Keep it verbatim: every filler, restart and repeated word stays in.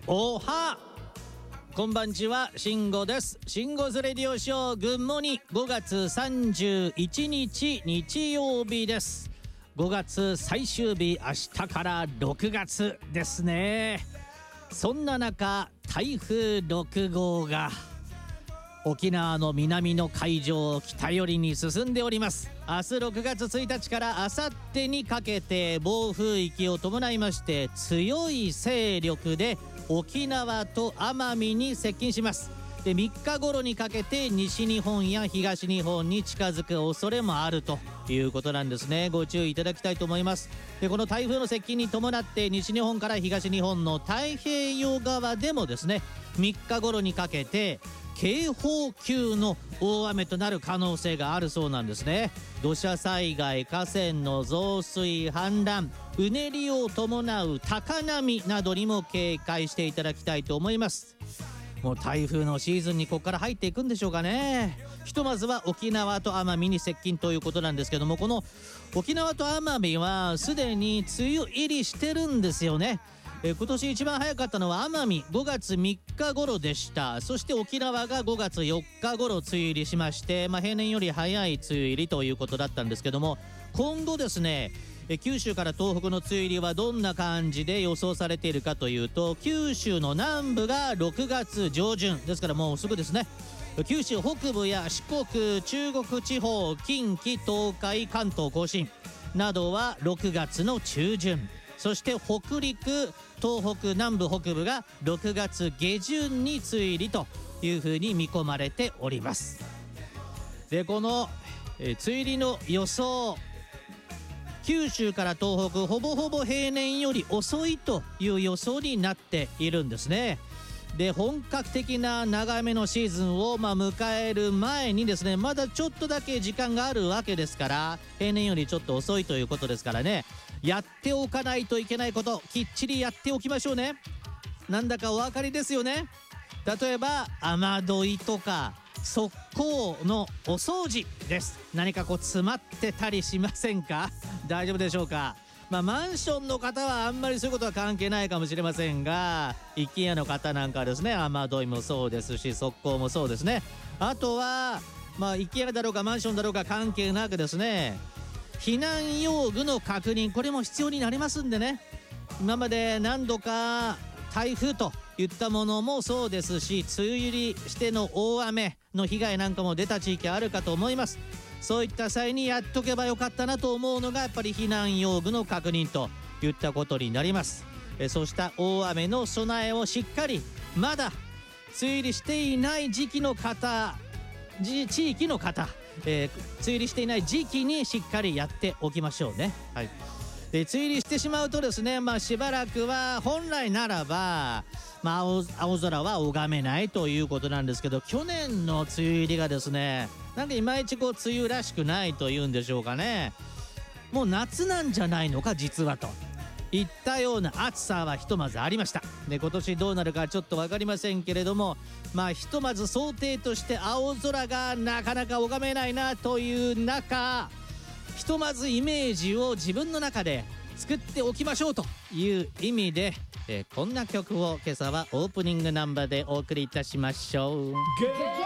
おはこんばんちは、慎吾です。慎吾ズレディオショーグッモニごがつさんじゅういちにち日曜日です。ごがつ最終日、明日からろくがつですね。そんな中、台風ろくごうが沖縄の南の海上を北寄りに進んでおります。明日ろくがつついたちから明後日にかけて暴風域を伴いまして強い勢力で沖縄と奄美に接近します。でみっか頃にかけて西日本や東日本に近づく恐れもあるということなんですね。ご注意いただきたいと思います。でこの台風の接近に伴って西日本から東日本の太平洋側でもですね、みっか頃にかけて警報級の大雨となる可能性があるそうなんですね。土砂災害、河川の増水氾濫、うねりを伴う高波などにも警戒していただきたいと思います。もう台風のシーズンにここから入っていくんでしょうかね。ひとまずは沖縄と奄美に接近ということなんですけども、この沖縄と奄美はすでに梅雨入りしてるんですよね。え今年一番早かったのは奄美ごがつみっか頃でした。そして沖縄がごがつよっか頃梅雨入りしまして、まあ、平年より早い梅雨入りということだったんですけども、今後ですねえ九州から東北の梅雨入りはどんな感じで予想されているかというと、九州の南部がろくがつじょうじゅんですからもうすぐですね。九州北部や四国、中国地方、近畿、東海、関東甲信などはろくがつの中旬、そして北陸、東北南部北部がろくがつげじゅんに梅雨入りというふうに見込まれております。でこのえ梅雨入りの予想、九州から東北ほぼほぼ平年より遅いという予想になっているんですね。で本格的な長めのシーズンをまあ迎える前にですね、まだちょっとだけ時間があるわけですから、平年よりちょっと遅いということですからね、やっておかないといけないこときっちりやっておきましょうね。なんだかお分かりですよね。例えば雨どいとか側溝のお掃除です。何かこう詰まってたりしませんか？大丈夫でしょうか？まあ、マンションの方はあんまりそういうことは関係ないかもしれませんが、一軒家の方なんかはですね、雨どいもそうですし側溝もそうですね。あとはまあ一軒家だろうかマンションだろうか関係なくですね、避難用具の確認、これも必要になりますんでね。今まで何度か台風といったものもそうですし、梅雨入りしての大雨の被害なんかも出た地域あるかと思います。そういった際にやっとけばよかったなと思うのがやっぱり避難用具の確認といったことになります。えそうした大雨の備えをしっかり、まだ梅雨入りしていない時期の方、地域の方、えー、梅雨入りしていない時期にしっかりやっておきましょうね。はい。で梅雨入りしてしまうとですね、まあ、しばらくは本来ならば、まあ、青, 青空は拝めないということなんですけど、去年の梅雨入りがですね、なんかいまいちこう梅雨らしくないというんでしょうかね。もう夏なんじゃないのか実はといったような暑さはひとまずありました。で今年どうなるかちょっと分かりませんけれども、まあひとまず想定として青空がなかなか拝めないなという中、ひとまずイメージを自分の中で作っておきましょうという意味で、えー、こんな曲を今朝はオープニングナンバーでお送りいたしましょう。